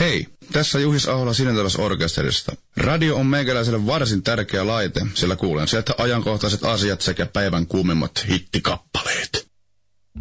Hei, tässä Juhis Ahola Sinintäväs-orkesterista. Radio on meikäläiselle varsin tärkeä laite, sillä kuulen sieltä ajankohtaiset asiat sekä päivän kuumimmat hittikappaleen.